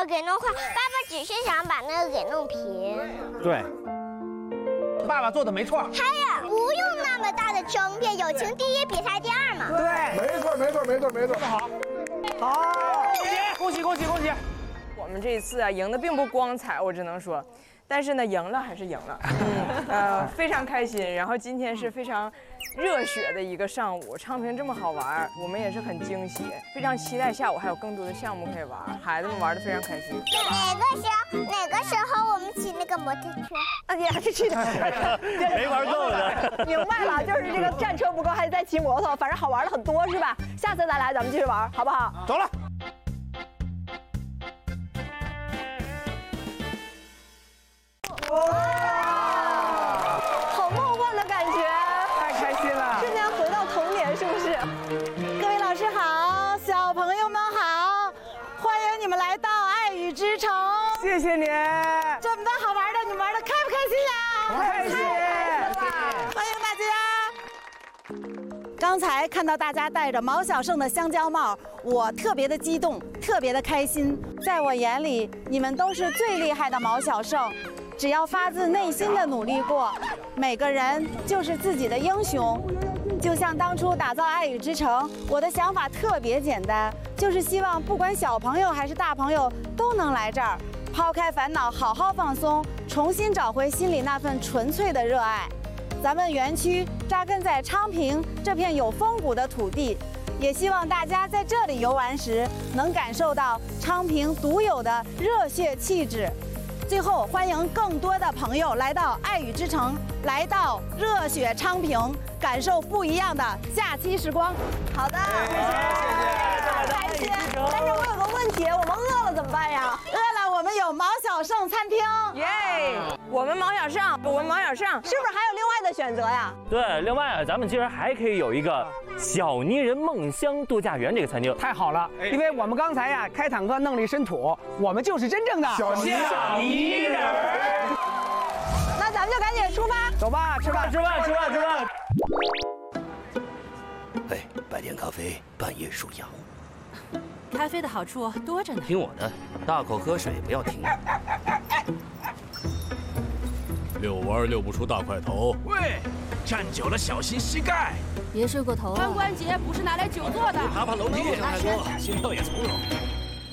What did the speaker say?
个给弄坏，爸爸只是想把那个给弄平。 对，爸爸做的没错。 还有，不用那么大的争辩，友情第一，比赛第二嘛。 对， 没错， 好，好，恭喜！ 我们这一次啊，赢得并不光彩，我只能说，但是呢，赢了还是赢了，非常开心。然后今天是非常热血的一个上午，昌平这么好玩，我们也是很惊喜，非常期待下午还有更多的项目可以玩，孩子们玩得非常开心。 哪个时候我们骑那个摩托车？ 啊，你还是去的， 没玩够的。 明白了，就是这个战车不够，还得再骑摩托，反正好玩的很多，是吧？下次再来，咱们继续玩，好不好？ 走了。 好梦幻的感觉， 太开心了， 瞬间回到童年，是不是？各位老师好，小朋友们好，欢迎你们来到爱语之城。 谢谢你， 这么多好玩的，你们玩的开不开心呀？ 开心， 欢迎大家。刚才看到大家戴着毛小胜的香蕉帽，我特别的激动，特别的开心。在我眼里，你们都是最厉害的毛小胜。只要发自内心的努力过，每个人就是自己的英雄。就像当初打造爱语之城，我的想法特别简单，就是希望不管小朋友还是大朋友都能来这儿，抛开烦恼，好好放松，重新找回心里那份纯粹的热爱。咱们园区扎根在昌平这片有风骨的土地，也希望大家在这里游玩时能感受到昌平独有的热血气质。最后，欢迎更多的朋友来到爱语之城，来到热血昌平，感受不一样的假期时光。好的，谢谢，开心。但是我有个问题，我们饿了怎么办呀？饿了，我们有毛小胜餐厅， 耶！我们毛小胜，是不是还有另外的选择呀？ 对，另外咱们今儿还可以有一个小泥人梦乡度假园这个餐厅， 太好了，因为我们刚才呀开坦克弄了一身土，我们就是真正的小泥人。 那咱们就赶紧出发， 走吧，吃饭。 哎，白天咖啡，半夜数羊。 咖啡的好处多着呢。 听我的，大口喝水，不要停。 遛弯遛不出大块头。 喂，站久了小心膝盖。 别睡过头啊！ 髋关节不是拿来久坐的。 爬楼梯，太多了，心跳也从容。